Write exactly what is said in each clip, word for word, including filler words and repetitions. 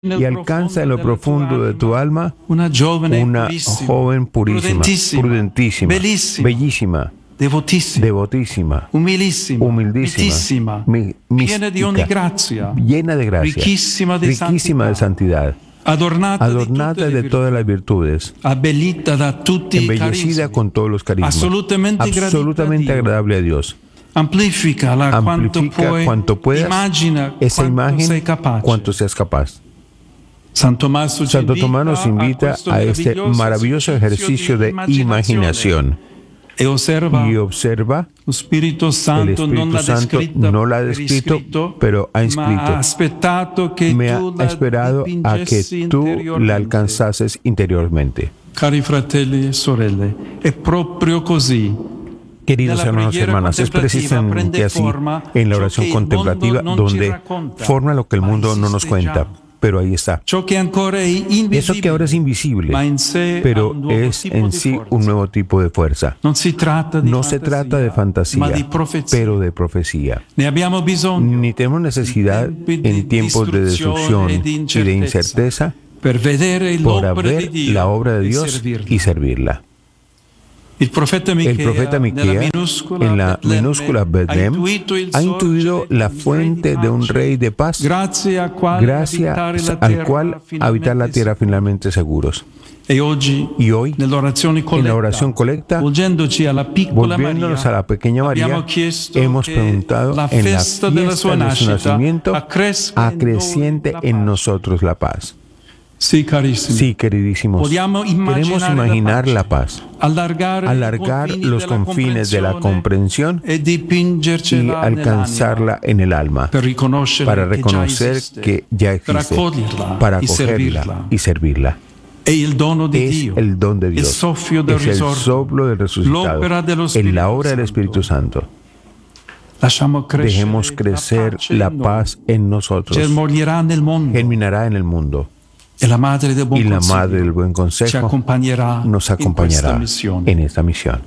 y alcanza en lo profundo de tu alma una giovane una purissima, joven purísima, prudentísima, prudentísima, bellissima, bellísima, devotísima, devotísima, umilissima, humildísima, mitissima, mi- piena di ogni mística, grazia, llena de gracia, ricchissima di riquísima de santità, santidad, adornata, adornada di tutte le de todas las virtudes, abbellita da tutti i embellecida carismi, con todos los carismas, absolutamente gradita a absolutamente Dio. agradable a Dios. Amplificala quanto Amplifica puoi, cuanto puedas immagina esa quanto imagen, sei capace. cuanto seas capaz. San Tommaso, ci Santo invita Tomás nos invita questo a este maravilloso ejercicio de imaginación e osserva y observa. lo Spirito El Santo non Espíritu l'ha Santo descritta no la ha per descrito, iscritto, pero ha ma ha inscrito. aspettato che Me tu ha la esperado a que dipingessi tú la interiormente. alcanzases interiormente. Cari fratelli e sorelle, è proprio così. Queridos Nella hermanos y preghiera hermanas, es contemplativa precisamente prende así forma en la ciò oración che il contemplativa mondo non ci donde racconta, forma lo que el ma mundo no nos esiste cuenta, già. pero ahí está. Ciò che ancora è invisibile, Eso que ahora es invisible, ma in sé ha pero un nuovo es tipo en di sí forza. un nuevo tipo de fuerza. Non si tratta di No se trata de fantasía, ma di profezia. pero de profecía. Ne abbiamo bisogno Ni tenemos necesidad en tiempos de destrucción y de incerteza per vedere por l'opera di ver Dio la obra de e Dios servirla. y servirla. Il profeta El Michea, profeta nella Miquea, minuscola en la Betlemme, minúscula ha Betlem, intuito il ha intuido sorgere la di un re fuente di de un pace, rey de paz, grazie a quale gracias abitare la al terra cual habitar la finalmente tierra finalmente seguros. E oggi, Y hoy, nell'orazione en colletta, la oración colecta, volgendoci alla piccola volviéndonos Maria, a la pequeña María, abbiamo chiesto hemos che preguntado la en la festa della sua fiesta de su nascita nacimiento, accresca in acreciente noi la en pace. nosotros la paz. Sì, carissimi. Sí, queridísimos, Vogliamo queremos immaginare imaginar la la paz, allargare, alargar i confini los della confines de la comprensión e y dipingercela alcanzarla en el alma, per riconoscere para che già reconocer esiste, que ya per existe, accoglierla para e acogerla servirla. y servirla. È il dono di Es Dio, el don de il Dios, soffio del es el risorto, soplo del resucitado, l'opera dello en Spirito la obra del Santo. Espíritu Santo. Lasciamo crescere Dejemos crecer pace la in noi. paz en nosotros, Germoglierà nel mondo germinará en el mundo, e la madre del buon y la consiglio Madre del Buen ci Consejo accompagnerà nos in questa acompañará missione. en esta misión.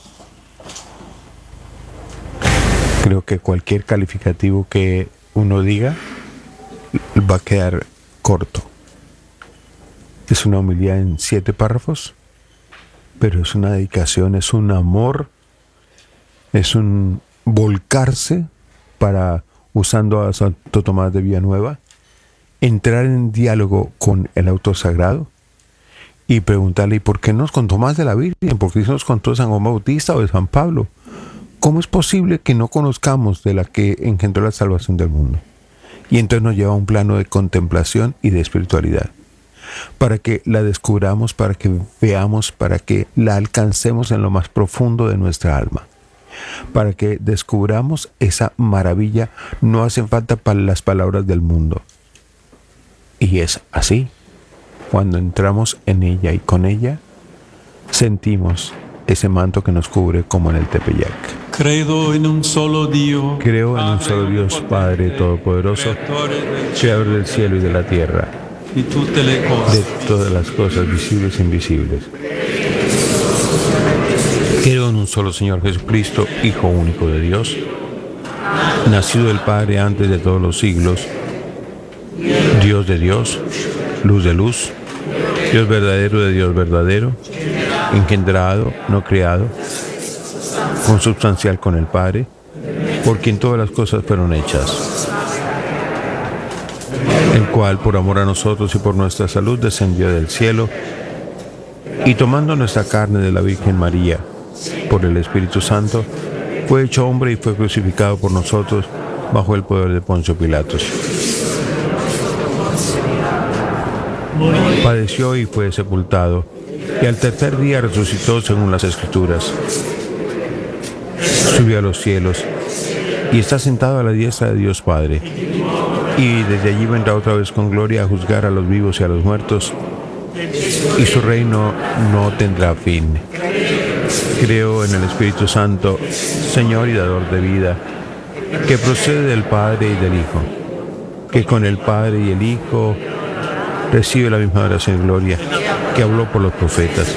Creo que cualquier calificativo que uno diga va a quedar corto. Es una homilía en siete párrafos, pero es una dedicación, es un amor, es un volcarse para, usando a Santo Tomás de Villanueva, entrar en diálogo con el autor sagrado y preguntarle, ¿y por qué nos contó más de la Virgen? ¿Por qué nos contó de San Juan Bautista o de San Pablo? ¿Cómo es posible que no conozcamos de la que engendró la salvación del mundo? Y entonces nos lleva a un plano de contemplación y de espiritualidad, para que la descubramos, para que veamos, para que la alcancemos en lo más profundo de nuestra alma, para que descubramos esa maravilla. No hacen falta para las palabras del mundo. Y es así. Cuando entramos en ella y con ella, sentimos ese manto que nos cubre como en el Tepeyac. Credo in un solo Dio. Creo en un solo Dios, Padre Todopoderoso, Creador del cielo y de la tierra, di tutte le de cose. todas las cosas visibles e invisibles. Creo en un solo Señor Jesucristo, Hijo único de Dios, nacido del Padre antes de todos los siglos, Dios de Dios, luz de luz, Dios verdadero de Dios verdadero, engendrado, no creado, consubstancial con el Padre, por quien todas las cosas fueron hechas, el cual por amor a nosotros y por nuestra salud descendió del cielo y tomando nuestra carne de la Virgen María por el Espíritu Santo, fue hecho hombre y fue crucificado por nosotros bajo el poder de Poncio Pilatos. Padeció y fue sepultado, y al tercer día resucitó según las Escrituras. Subió a los cielos y está sentado a la diestra de Dios Padre. Y desde allí vendrá otra vez con gloria a juzgar a los vivos y a los muertos, y su reino no tendrá fin. Creo en el Espíritu Santo, Señor y dador de vida, que procede del Padre y del Hijo, que con el Padre y el Hijo recibe la misma oración y gloria, que habló por los profetas.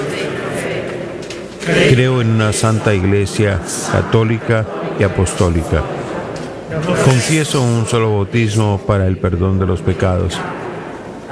Creo en una santa Iglesia católica y apostólica. Confieso un solo bautismo para el perdón de los pecados.